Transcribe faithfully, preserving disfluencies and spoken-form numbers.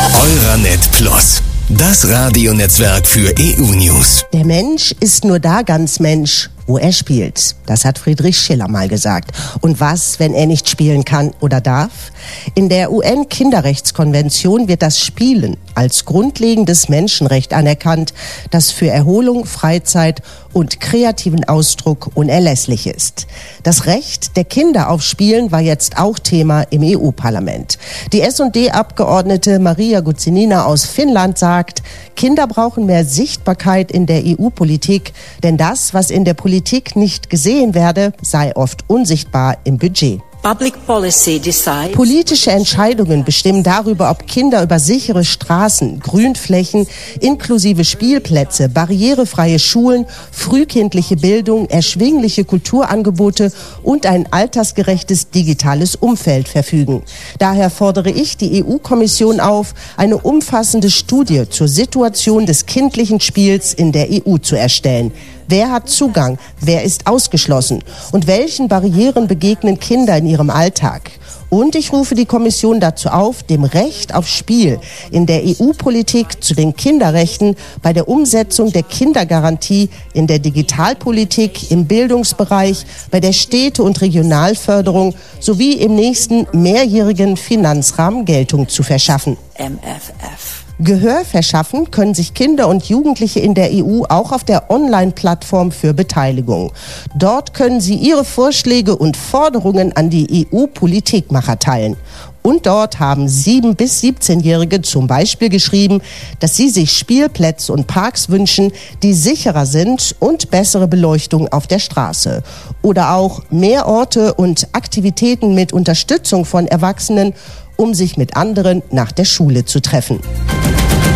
Euranet Plus, das Radionetzwerk für E U-News. Der Mensch ist nur da ganz Mensch, wo er spielt. Das hat Friedrich Schiller mal gesagt. Und was, wenn er nicht spielen kann oder darf? In der U N-Kinderrechtskonvention wird das Spielen als grundlegendes Menschenrecht anerkannt, das für Erholung, Freizeit und kreativen Ausdruck unerlässlich ist. Das Recht der Kinder auf Spielen war jetzt auch Thema im E U-Parlament. Die S und D-Abgeordnete Maria Guzenina aus Finnland sagt, Kinder brauchen mehr Sichtbarkeit in der E U-Politik, denn das, was in der Politik nicht gesehen werde, sei oft unsichtbar im Budget. Politische Entscheidungen bestimmen darüber, ob Kinder über sichere Straßen, Grünflächen, inklusive Spielplätze, barrierefreie Schulen, frühkindliche Bildung, erschwingliche Kulturangebote und ein altersgerechtes digitales Umfeld verfügen. Daher fordere ich die E U-Kommission auf, eine umfassende Studie zur Situation des kindlichen Spiels in der E U zu erstellen. Wer hat Zugang? Wer ist ausgeschlossen? Und welchen Barrieren begegnen Kinder in ihrem Alltag? Und ich rufe die Kommission dazu auf, dem Recht auf Spiel in der E U-Politik zu den Kinderrechten bei der Umsetzung der Kindergarantie in der Digitalpolitik, im Bildungsbereich, bei der Städte- und Regionalförderung sowie im nächsten mehrjährigen Finanzrahmen Geltung zu verschaffen. M F F. Gehör verschaffen können sich Kinder und Jugendliche in der E U auch auf der Online-Plattform für Beteiligung. Dort können sie ihre Vorschläge und Forderungen an die E U-Politikmacher teilen. Und dort haben sieben- bis siebzehnjährige zum Beispiel geschrieben, dass sie sich Spielplätze und Parks wünschen, die sicherer sind und bessere Beleuchtung auf der Straße. Oder auch mehr Orte und Aktivitäten mit Unterstützung von Erwachsenen, um sich mit anderen nach der Schule zu treffen.